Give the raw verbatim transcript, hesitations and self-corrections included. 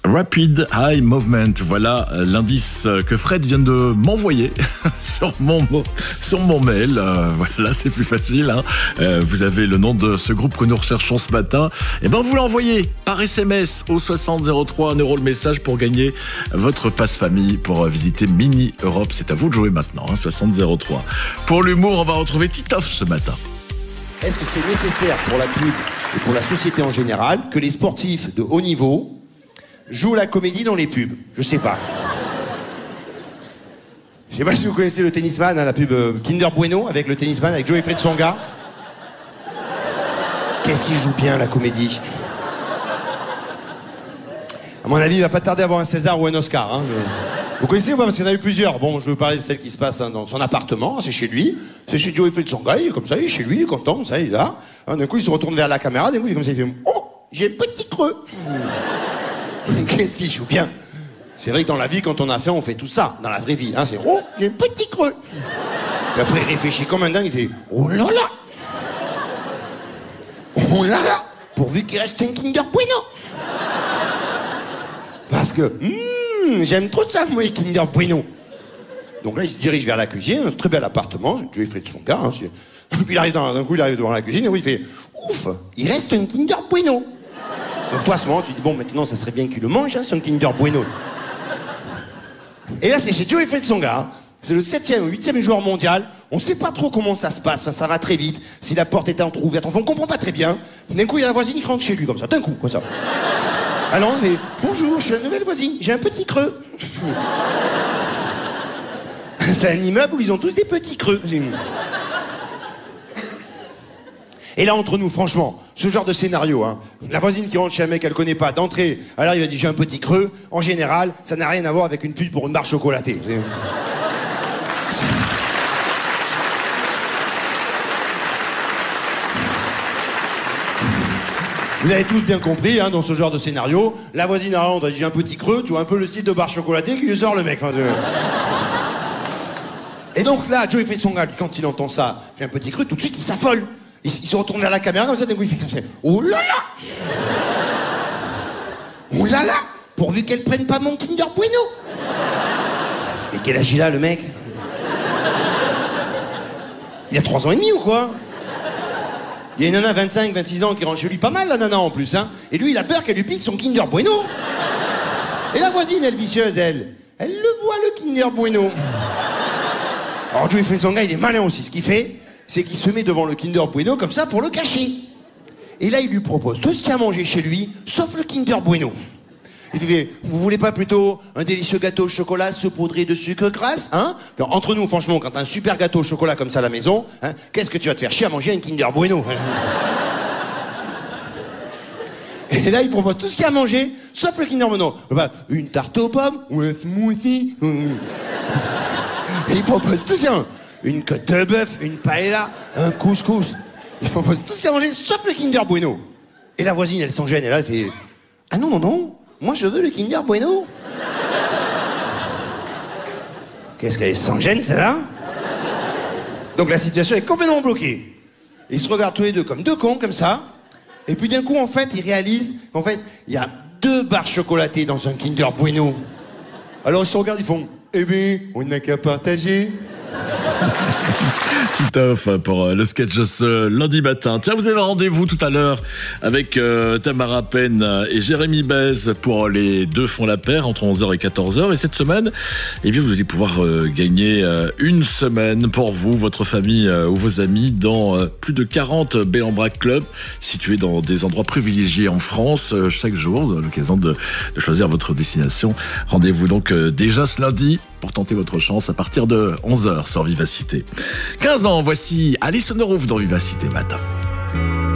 Rapid Eye Movement. Voilà l'indice que Fred vient de m'envoyer sur mon, sur mon mail. Euh, voilà, c'est plus facile. Hein. Euh, vous avez le nom de ce groupe que nous recherchons ce matin. Et ben, vous l'envoyez par S M S au soixante zéro trois, un euro le message pour gagner votre passe-famille pour visiter Mini Europe. C'est à vous de jouer maintenant, hein, soixante zéro trois. Pour l'humour, on va retrouver Titoff ce matin. Est-ce que c'est nécessaire pour la pub et pour la société en général que les sportifs de haut niveau jouent la comédie dans les pubs? Je sais pas. Je sais pas si vous connaissez le tennisman, hein, la pub euh, Kinder Bueno avec le tennisman, avec Joey Tsonga. Qu'est-ce qu'il joue bien la comédie? À mon avis, il va pas tarder à avoir un César ou un Oscar. Hein, je... Vous connaissez ou pas? Parce qu'il y en a eu plusieurs. Bon, je veux parler de celle qui se passe hein, dans son appartement, c'est chez lui. C'est chez Joey Tsonga, il est comme ça, il est chez lui, il est content, ça, il est là. Hein, d'un coup, il se retourne vers la caméra, d'un coup, il est comme ça, il fait « Oh, j'ai un petit creux !» Qu'est-ce qu'il joue bien? C'est vrai que dans la vie, quand on a faim, on fait tout ça. Dans la vraie vie, hein, c'est « Oh, j'ai un petit creux !» Puis après, il réfléchit comme un dingue, il fait « Oh là là! Oh là là! Pourvu qu'il reste un Kinder Bueno !» Parce que, hmm, j'aime trop ça, moi, les Kinder Bueno. Donc là, il se dirige vers la cuisine, un très bel appartement, c'est Joey Tsonga. Hein, puis il arrive dans, d'un coup, il arrive devant la cuisine, et oui, il fait « Ouf, il reste un Kinder Bueno !» Donc toi, à ce moment, tu dis, bon, maintenant, ça serait bien qu'il le mange, hein, son Kinder Bueno. Et là, c'est chez Joey Tsonga. Hein. C'est le septième ou huitième joueur mondial. On sait pas trop comment ça se passe. Enfin, ça va très vite. Si la porte était entrouverte, enfin, on comprend pas très bien. D'un coup, il y a la voisine qui rentre chez lui, comme ça. D'un coup, comme ça. Alors, on fait, bonjour, je suis la nouvelle voisine. J'ai un petit creux. C'est un immeuble où ils ont tous des petits creux. Et là, entre nous, franchement, ce genre de scénario, hein, la voisine qui rentre chez un mec qu'elle connaît pas, d'entrée, alors il a dit j'ai un petit creux, en général, ça n'a rien à voir avec une pub pour une barre chocolatée. Vous avez tous bien compris, hein, dans ce genre de scénario, la voisine rentre, elle dit j'ai un petit creux, tu vois un peu le style de barre chocolatée qui lui sort le mec. Enfin, et donc là, Joey Tsonga, quand il entend ça, j'ai un petit creux, tout de suite il s'affole. Il, il se retourne vers la caméra comme ça, d'un coup il fait comme ça. Oh là là! Oh là là! Pourvu qu'elle prenne pas mon Kinder Bueno! Et quel âge il a, le mec? Il a trois ans et demi ou quoi? Il y a une nana vingt-cinq, vingt-six ans qui rentre chez lui, pas mal la nana en plus, hein. Et lui il a peur qu'elle lui pique son Kinder Bueno. Et la voisine, elle vicieuse, elle, elle le voit le Kinder Bueno. Alors Joey Tsonga, il est malin aussi, ce qu'il fait, c'est qu'il se met devant le Kinder Bueno comme ça pour le cacher. Et là, il lui propose tout ce qu'il y a à manger chez lui, sauf le Kinder Bueno. Il fait, vous voulez pas plutôt un délicieux gâteau au chocolat saupoudré de sucre grasse, hein? Alors, entre nous, franchement, quand t'as un super gâteau au chocolat comme ça à la maison, hein, qu'est-ce que tu vas te faire chier à manger un Kinder Bueno? Et là, il propose tout ce qu'il y a à manger, sauf le Kinder Bueno. Une tarte aux pommes ou un smoothie. Et il propose tout ça. Une côte de bœuf, une paella, un couscous. Il propose tout ce qu'il y a à manger, sauf le Kinder Bueno. Et la voisine, elle s'en gêne, et là, elle fait « Ah non, non, non, moi je veux le Kinder Bueno. » Qu'est-ce qu'elle s'en gêne, celle-là? Donc la situation est complètement bloquée. Ils se regardent tous les deux comme deux cons, comme ça. Et puis d'un coup, en fait, ils réalisent qu'en fait, il y a deux barres chocolatées dans un Kinder Bueno. Alors ils se regardent, ils font « Eh bien, on n'a qu'à partager. » Titoff pour le sketch de ce lundi matin. Tiens, vous avez rendez-vous tout à l'heure avec euh, Tamara Penn et Jérémy Bez pour les deux font la paire entre onze heures et quatorze heures. Et cette semaine, eh bien, vous allez pouvoir euh, gagner euh, une semaine pour vous, votre famille euh, ou vos amis dans euh, plus de quarante Bell and Brac Club situés dans des endroits privilégiés en France. Euh, chaque jour, vous avez l'occasion de, de choisir votre destination. Rendez-vous donc euh, déjà ce lundi pour tenter votre chance à partir de onze heures sur Vivacité. quinze ans, voici Alison Rouf dans Vivacité Matin.